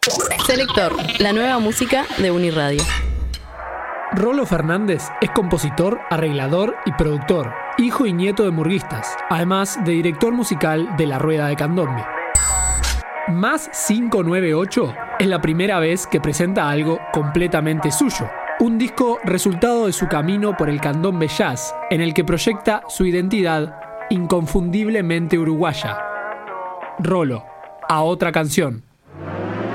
Selector, la nueva música de Uniradio. Rolo Fernández es compositor, arreglador y productor, hijo y nieto de murguistas, además de director musical de La Rueda de Candombe. Más 598 es la primera vez que presenta algo completamente suyo, un disco resultado de su camino por el candombe jazz, en el que proyecta su identidad inconfundiblemente uruguaya. Rolo, a otra canción.